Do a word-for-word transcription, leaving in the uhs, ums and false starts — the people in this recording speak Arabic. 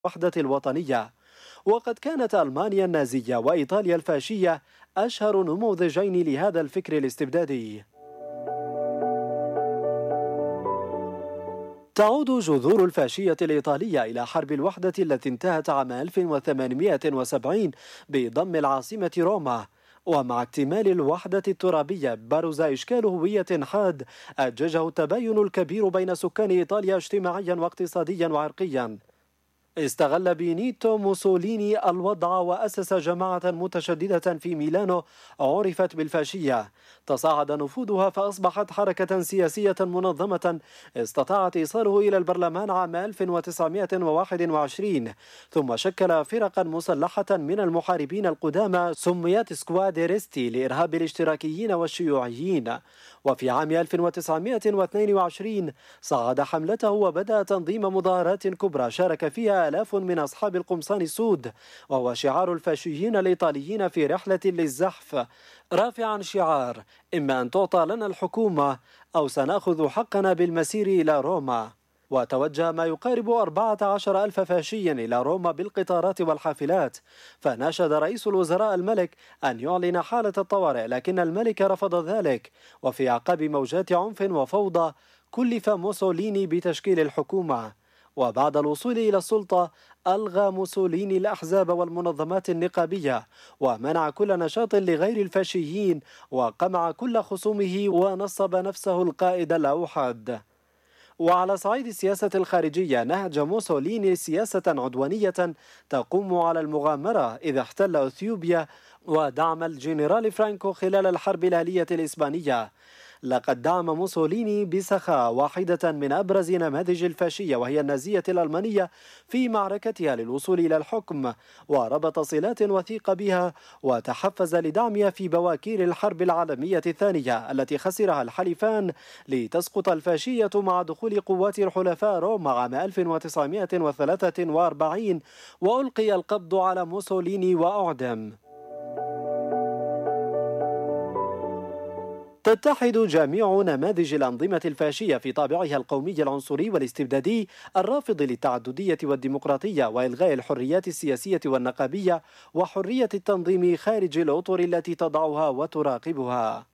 الوحدة الوطنية. وقد كانت ألمانيا النازية وإيطاليا الفاشية أشهر نموذجين لهذا الفكر الاستبدادي. تعود جذور الفاشية الإيطالية إلى حرب الوحدة التي انتهت عام ألف وثمانمئة وسبعين بضم العاصمة روما. ومع اكتمال الوحدة الترابية برز إشكال هوية حاد أججه التباين الكبير بين سكان إيطاليا اجتماعيا واقتصاديا وعرقيا. استغل بينيتو موسوليني الوضع وأسس جماعة متشددة في ميلانو عرفت بالفاشية. تصاعد نفوذها فأصبحت حركة سياسية منظمة استطاعت إيصاله إلى البرلمان عام ألف وتسعمئة وواحد وعشرين، ثم شكل فرقا مسلحة من المحاربين القدامى سميت سكواديريستي لإرهاب الاشتراكيين والشيوعيين. وفي عام ألف وتسعمئة واثنين وعشرين صعد حملته وبدأ تنظيم مظاهرات كبرى شارك فيها آلاف من أصحاب القمصان السود، وهو شعار الفاشيين الإيطاليين في رحلة للزحف، رافعا شعار إما أن تعطى لنا الحكومة أو سنأخذ حقنا بالمسير إلى روما. وتوجه ما يقارب أربعة عشر ألف فاشي إلى روما بالقطارات والحافلات، فناشد رئيس الوزراء الملك أن يعلن حالة الطوارئ، لكن الملك رفض ذلك. وفي أعقاب موجات عنف وفوضى كلف موسوليني بتشكيل الحكومة. وبعد الوصول إلى السلطة ألغى موسوليني الأحزاب والمنظمات النقابية، ومنع كل نشاط لغير الفاشيين، وقمع كل خصومه، ونصب نفسه القائد الأوحد. وعلى صعيد السياسة الخارجية نهج موسوليني سياسة عدوانية تقوم على المغامرة إذا احتل أثيوبيا ودعم الجنرال فرانكو خلال الحرب الأهلية الإسبانية. لقد دعم موسوليني بسخاء واحدة من أبرز نماذج الفاشية وهي النازية الألمانية في معركتها للوصول إلى الحكم، وربط صلات وثيقة بها وتحفز لدعمها في بواكير الحرب العالمية الثانية التي خسرها الحليفان لتسقط الفاشية مع دخول قوات الحلفاء روما عام ألف وتسعمئة وثلاثة وأربعين، وألقي القبض على موسوليني وأعدم. تتحد جميع نماذج الأنظمة الفاشية في طابعها القومي العنصري والاستبدادي الرافض للتعددية والديمقراطية وإلغاء الحريات السياسية والنقابية وحرية التنظيم خارج الأطر التي تضعها وتراقبها.